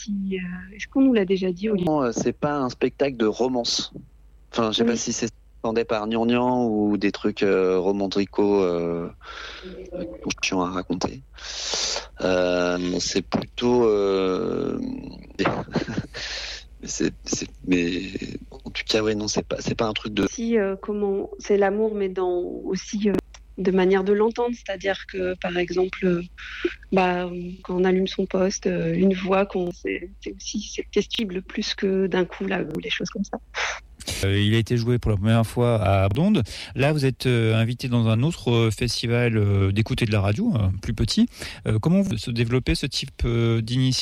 aussi. Est-ce qu'on nous l'a déjà dit, Olivier ? Non, c'est pas un spectacle de romance. Enfin, je sais pas si c'est entendait par gnangnan ou des trucs romantico chiants à raconter. C'est plutôt mais en tout cas non, c'est pas un truc de comment c'est l'amour, mais dans aussi de manière de l'entendre, c'est-à-dire que par exemple quand on allume son poste, une voix c'est testible plus que d'un coup là ou les choses comme ça. Il a été joué pour la première fois à Donde. Là, vous êtes invité dans un autre festival d'écoute et de la radio, plus petit. Comment vous se développez ce type d'initiative ?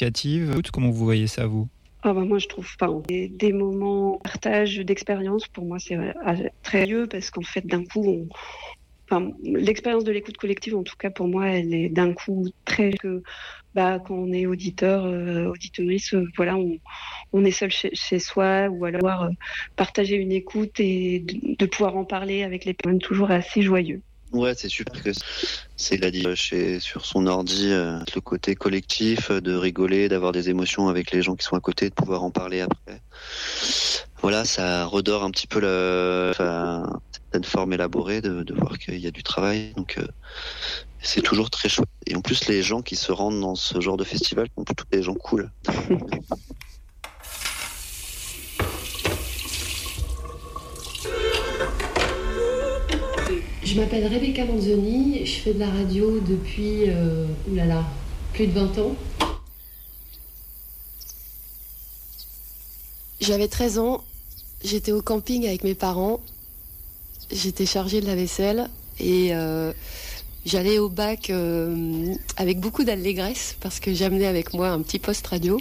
Comment vous voyez ça, vous ? Moi, je trouve des moments de partage d'expérience. Pour moi, c'est très lieu parce qu'en fait, d'un coup, l'expérience de l'écoute collective, en tout cas pour moi, elle est d'un coup très quand on est auditeur, auditrice, on est seul chez soi, ou alors partager une écoute et de pouvoir en parler avec les personnes, toujours assez joyeux. Ouais, c'est super que il a dit sur son ordi le côté collectif, de rigoler, d'avoir des émotions avec les gens qui sont à côté, de pouvoir en parler après. Voilà, ça redore un petit peu certaines formes élaborées, de voir qu'il y a du travail. Donc c'est toujours très chouette. Et en plus, les gens qui se rendent dans ce genre de festival sont plutôt des gens cool. Je m'appelle Rebecca Manzoni, je fais de la radio depuis plus de 20 ans. J'avais 13 ans, j'étais au camping avec mes parents, j'étais chargée de la vaisselle et j'allais au bac avec beaucoup d'allégresse parce que j'amenais avec moi un petit poste radio.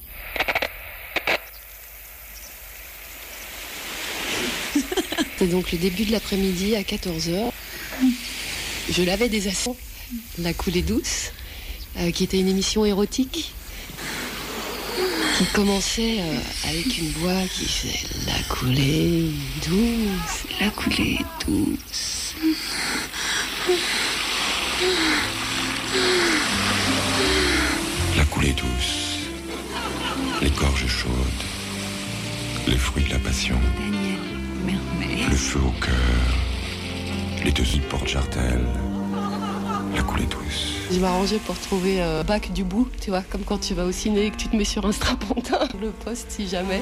C'était donc le début de l'après-midi à 14h. Je lavais des assiettes, La Coulée Douce, qui était une émission érotique qui commençait avec une voix qui faisait La Coulée Douce, La Coulée Douce. La coulée douce, les gorges chaudes, les fruits de la passion, le feu au cœur, les deux îles Porte-Jartel, la coulée douce. Je m'arrangeais pour trouver bac du bout, tu vois, comme quand tu vas au ciné et que tu te mets sur un strapontin, le poste si jamais.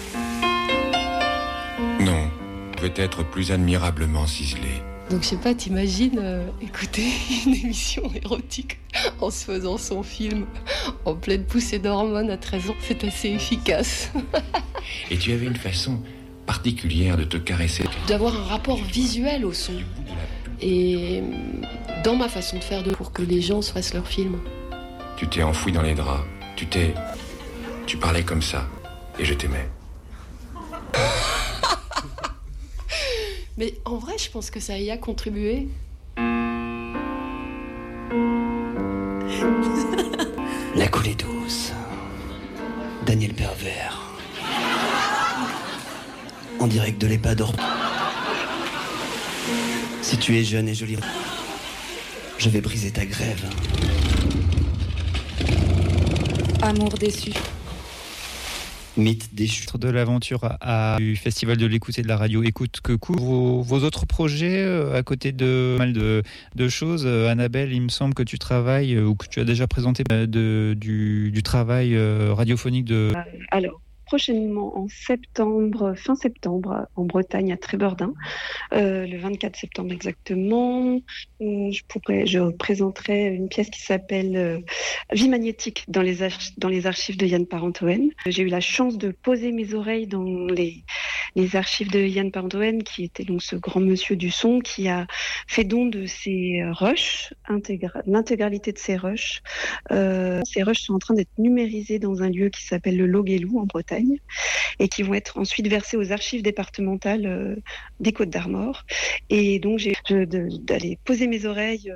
Non, peut être plus admirablement ciselé. Donc je sais pas, t'imagines écouter une émission érotique en se faisant son film en pleine poussée d'hormones à 13 ans, c'est assez efficace. Et tu avais une façon particulière de te caresser. D'avoir un rapport visuel au son. Et dans ma façon de faire pour que les gens se fassent leur film. Tu t'es enfoui dans les draps. Tu parlais comme ça. Et je t'aimais. Mais en vrai, je pense que ça y a contribué. La coulée douce. Daniel Pervers. En direct de l'EHPAD d'Orbe. Si tu es jeune et jolie, je vais briser ta grève. Amour déçu. Mythe déchu. De l'aventure du Festival de l'écoute et de la radio Écoute que court. Vos autres projets à côté de mal de choses. Annabelle, il me semble que tu travailles ou que tu as déjà présenté du travail radiophonique de... Alors, prochainement en fin septembre, en Bretagne, à Trébeurdin, le 24 septembre exactement. Je présenterai une pièce qui s'appelle Vie magnétique dans les archives de Yann Parenthoën. J'ai eu la chance de poser mes oreilles dans les archives de Yann Parenthoën, qui était donc ce grand monsieur du son, qui a fait don de ses rushs, l'intégralité de ses rushs. Ces rushs sont en train d'être numérisés dans un lieu qui s'appelle le Loguelou en Bretagne, et qui vont être ensuite versés aux archives départementales des Côtes-d'Armor. Et donc j'ai d'aller poser mes oreilles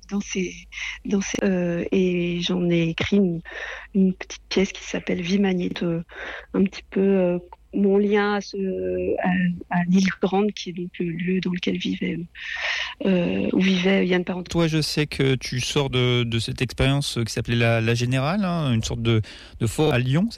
et j'en ai écrit une petite pièce qui s'appelle Vie magnétique, un petit peu mon lien à l'île Grande, qui est donc le lieu dans lequel où vivait Yann Parenthoën. Toi, je sais que tu sors de cette expérience qui s'appelait la Générale, une sorte de fort à Lyon.